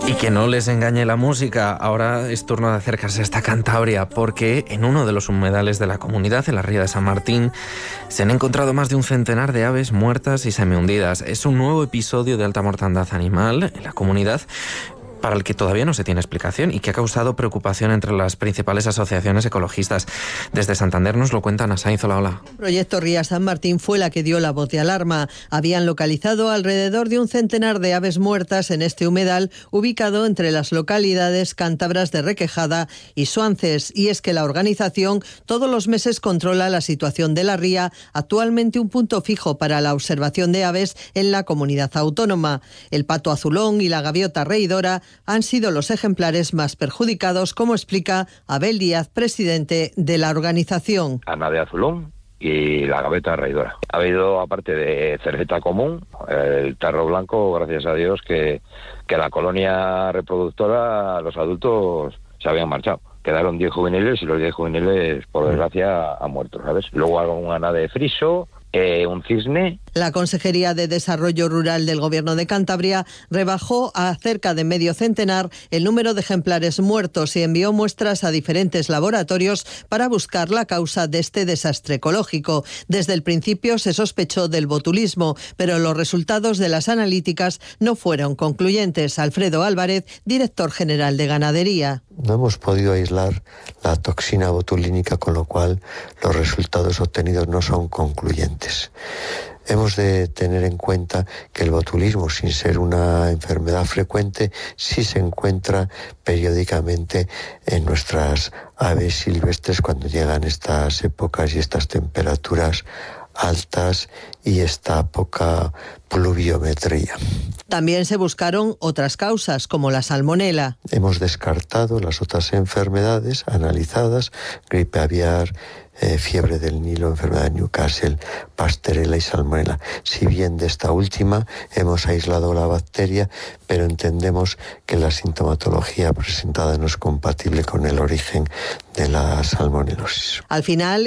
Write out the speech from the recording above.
Y que no les engañe la música, ahora es turno de acercarse hasta Cantabria, porque en uno de los humedales de la comunidad, en la ría de San Martín, se han encontrado más de un centenar de aves muertas y semihundidas. Es un nuevo episodio de alta mortandad animal en la comunidad, para el que todavía no se tiene explicación y que ha causado preocupación entre las principales asociaciones ecologistas. Desde Santander nos lo cuenta Ana Sainz. Hola. El proyecto Ría San Martín fue la que dio la voz de alarma. Habían localizado alrededor de un centenar de aves muertas en este humedal, ubicado entre las localidades cántabras de Requejada y Suances. Y es que la organización todos los meses controla la situación de la ría, actualmente un punto fijo para la observación de aves en la comunidad autónoma. El pato azulón y la gaviota reidora han sido los ejemplares más perjudicados, como explica Abel Díaz, presidente de la organización. Ana de azulón y la gaviota reidora. Ha habido, aparte de cerceta común, el tarro blanco, gracias a Dios, que la colonia reproductora, los adultos se habían marchado. Quedaron 10 juveniles y los 10 juveniles, por desgracia, han muerto, ¿sabes? Luego algún ana de friso, un cisne. La Consejería de Desarrollo Rural del Gobierno de Cantabria rebajó a cerca de medio centenar el número de ejemplares muertos y envió muestras a diferentes laboratorios para buscar la causa de este desastre ecológico. Desde el principio se sospechó del botulismo, pero los resultados de las analíticas no fueron concluyentes. Alfredo Álvarez, director general de Ganadería. No hemos podido aislar la toxina botulínica, con lo cual los resultados obtenidos no son concluyentes. Hemos de tener en cuenta que el botulismo, sin ser una enfermedad frecuente, sí se encuentra periódicamente en nuestras aves silvestres cuando llegan estas épocas y estas temperaturas altas y esta poca pluviometría. También se buscaron otras causas, como la salmonela. Hemos descartado las otras enfermedades analizadas: gripe aviar, fiebre del Nilo, enfermedad de Newcastle, Pasteurella y salmonela. Si bien de esta última hemos aislado la bacteria, pero entendemos que la sintomatología presentada no es compatible con el origen de la salmonelosis. Al final,